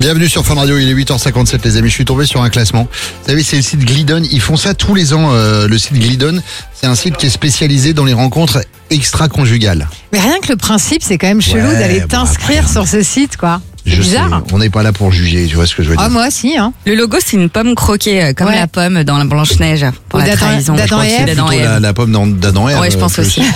Bienvenue sur Fun Radio, il est 8h57 les amis, je suis tombé sur un classement. Vous savez, c'est le site Glidden, ils font ça tous les ans, le site Glidden. C'est un site qui est spécialisé dans les rencontres extra-conjugales. Mais rien que le principe, c'est quand même chelou d'aller t'inscrire sur ce site, quoi. C'est bizarre. Sais, on n'est pas là pour juger, tu vois ce que je veux dire. Ah, moi aussi, hein. Le logo, c'est une pomme croquée, comme la pomme dans la Blanche-Neige. Pour la trahison. D'Adam et Ève. La pomme d'Adam et Ève. Ouais, je pense aussi.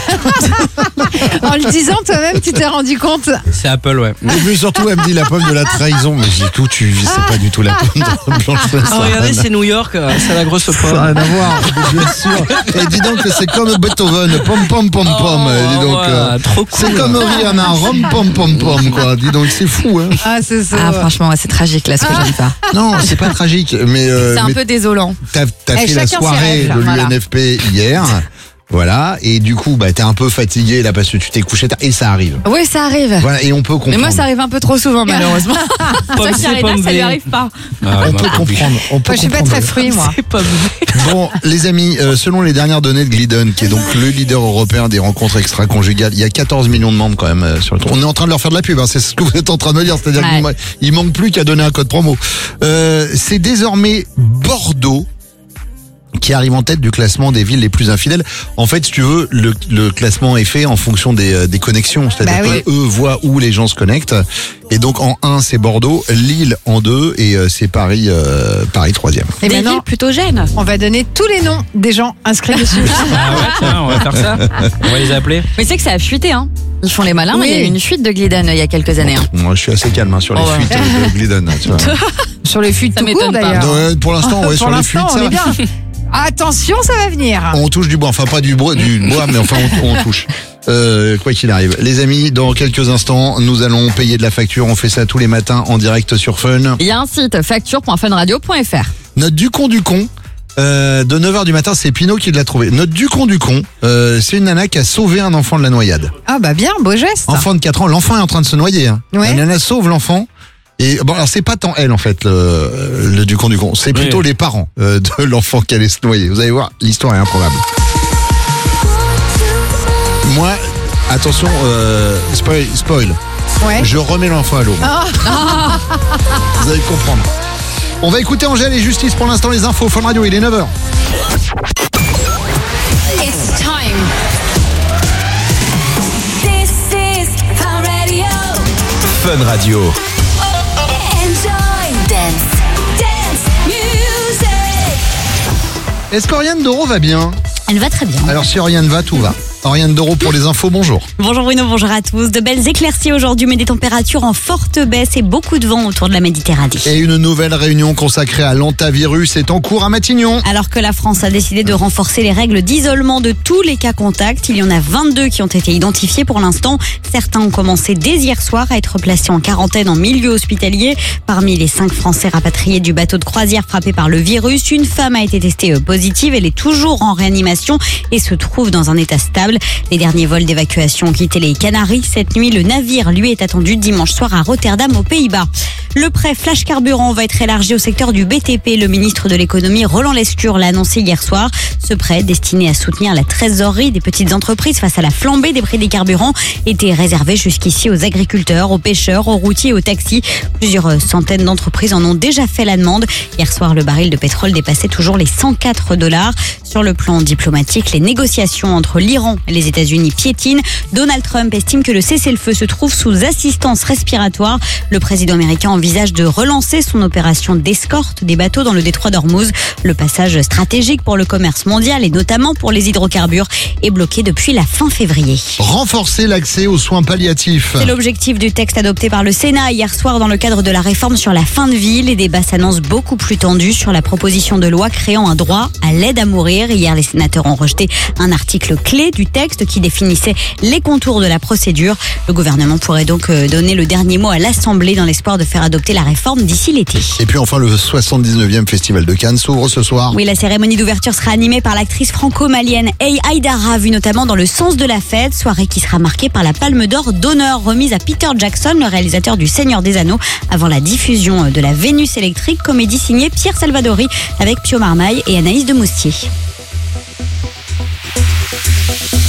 En le disant, toi-même, tu t'es rendu compte. C'est Apple, ouais. Mais surtout, elle me dit la pomme de la trahison. Mais j'ai tout, c'est pas du tout la pomme de la Blanche-Neige. Ah, regardez, c'est New York, c'est la grosse pomme. Ça n'a rien à voir, bien sûr. Et dis donc que c'est comme Beethoven, pom pom pom pom. Dis donc, trop cool. C'est comme Rihanna, rom pom pom pom, quoi. Dis donc, c'est fou, hein. Ah, c'est ça. Ah, franchement, c'est tragique, là, ce que j'aime pas. Non, c'est pas tragique, mais c'est un peu désolant. T'as fait la soirée de l'UNFP hier. Voilà, et du coup, t'es un peu fatigué là parce que tu t'es couché tard, et ça arrive. Oui, ça arrive. Voilà, et on peut comprendre. Mais moi, ça arrive un peu trop souvent, malheureusement. Pomme C, pomme ça V. lui arrive pas. On peut comprendre. Moi, je suis pas très fruit, moi. C'est pomme V. Bon, les amis, selon les dernières données de Glidden, qui est donc le leader européen des rencontres extra-conjugales, il y a 14 millions de membres quand même sur le truc. On est en train de leur faire de la pub, hein, c'est ce que vous êtes en train de me dire, c'est-à-dire qu'il manque plus qu'à donner un code promo. C'est désormais Bordeaux qui arrive en tête du classement des villes les plus infidèles. En fait, si tu veux, le classement est fait en fonction des connexions. C'est-à-dire qu'eux voient où les gens se connectent. Et donc, en 1, c'est Bordeaux, Lille en 2, et c'est Paris 3e. Et Des maintenant, villes plutôt jeunes. on va donner tous les noms des gens inscrits dessus. Ah ouais, tiens, on va faire ça. On va les appeler. Mais c'est que ça a fuité, hein. Ils font les malins, Oui. mais il y a eu une fuite de Glidden il y a quelques années. Hein. Moi, je suis assez calme sur les fuites de Glidden. Tu vois. Sur les fuites Ça tout court, m'étonne pas. d'ailleurs. Ouais, pour l'instant, Pour sur les l'instant, fuites, ça on est va. bien. Attention, ça va venir. On touche du bois, enfin pas du bois, mais enfin on touche. Quoi qu'il arrive. Les amis, dans quelques instants, nous allons payer de la facture. On fait ça tous les matins en direct sur Fun. Il y a un site, facture.funradio.fr. Notre Ducon de 9h du matin, c'est Pinot qui l'a trouvé. Notre Ducon, c'est une nana qui a sauvé un enfant de la noyade. Ah bah bien, beau geste. Enfant de 4 ans, l'enfant est en train de se noyer. Hein. Ouais. La nana sauve l'enfant. Et bon, alors c'est pas tant elle en fait, le Ducon, c'est plutôt les parents de l'enfant qui allait se noyer. Vous allez voir, l'histoire est improbable. Moi, attention, spoil. Ouais. Je remets l'enfant à l'eau. Vous allez comprendre. On va écouter Angèle et Justice pour l'instant, les infos. Fun Radio, il est 9h. It's time. This is Fun Radio. Fun Radio. Enjoy. Dance music. Est-ce qu'Oriane Doro va bien? Elle va très bien. Alors si Oriane va, tout va. Oriane Doro pour les infos, bonjour. Bonjour Bruno, bonjour à tous. De belles éclaircies aujourd'hui, mais des températures en forte baisse et beaucoup de vent autour de la Méditerranée. Et une nouvelle réunion consacrée à l'antavirus est en cours à Matignon. Alors que la France a décidé de renforcer les règles d'isolement de tous les cas contacts, il y en a 22 qui ont été identifiés pour l'instant. Certains ont commencé dès hier soir à être placés en quarantaine en milieu hospitalier. Parmi les 5 Français rapatriés du bateau de croisière frappé par le virus, une femme a été testée positive. Elle est toujours en réanimation et se trouve dans un état stable. Les derniers vols d'évacuation ont quitté les Canaries. Cette nuit, le navire, lui, est attendu dimanche soir à Rotterdam, aux Pays-Bas. Le prêt Flash Carburant va être élargi au secteur du BTP. Le ministre de l'économie, Roland Lescure, l'a annoncé hier soir. Ce prêt, destiné à soutenir la trésorerie des petites entreprises face à la flambée des prix des carburants, était réservé jusqu'ici aux agriculteurs, aux pêcheurs, aux routiers et aux taxis. Plusieurs centaines d'entreprises en ont déjà fait la demande. Hier soir, le baril de pétrole dépassait toujours les $104. Sur le plan diplomatique, les négociations entre l'Iran et les États-Unis piétinent. Donald Trump estime que le cessez-le-feu se trouve sous assistance respiratoire. Le président américain envisage de relancer son opération d'escorte des bateaux dans le détroit d'Ormuz. Le passage stratégique pour le commerce mondial et notamment pour les hydrocarbures est bloqué depuis la fin février. Renforcer l'accès aux soins palliatifs. C'est l'objectif du texte adopté par le Sénat hier soir dans le cadre de la réforme sur la fin de vie. Les débats s'annoncent beaucoup plus tendus sur la proposition de loi créant un droit à l'aide à mourir. Hier, les sénateurs ont rejeté un article clé du texte qui définissait les contours de la procédure. Le gouvernement pourrait donc donner le dernier mot à l'Assemblée dans l'espoir de faire adopter la réforme d'ici l'été. Et puis enfin, le 79e Festival de Cannes s'ouvre ce soir. Oui, la cérémonie d'ouverture sera animée par l'actrice franco-malienne Hey Haïdara, vue notamment dans Le Sens de la Fête, soirée qui sera marquée par la Palme d'Or d'honneur remise à Peter Jackson, le réalisateur du Seigneur des Anneaux, avant la diffusion de la Vénus électrique, comédie signée Pierre Salvadori avec Pio Marmaille et Anaïs de Moustier.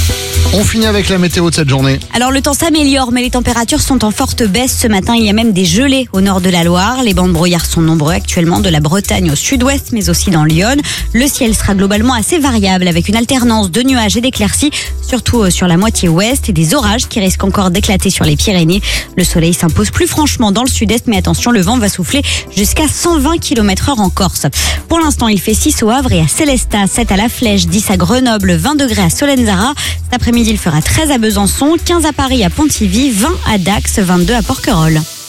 On finit avec la météo de cette journée. Alors le temps s'améliore, mais les températures sont en forte baisse. Ce matin, il y a même des gelées au nord de la Loire. Les bancs de brouillard sont nombreux actuellement, de la Bretagne au sud-ouest, mais aussi dans l'Yonne. Le ciel sera globalement assez variable, avec une alternance de nuages et d'éclaircies, surtout sur la moitié ouest, et des orages qui risquent encore d'éclater sur les Pyrénées. Le soleil s'impose plus franchement dans le sud-est, mais attention, le vent va souffler jusqu'à 120 km/h en Corse. Pour l'instant, il fait 6 au Havre et à Célestat, 7 à La Flèche, 10 à Grenoble, 20 degrés à Solenzara. Cet après-midi, il fera 13 à Besançon, 15 à Paris, à Pontivy, 20 à Dax, 22 à Porquerolles.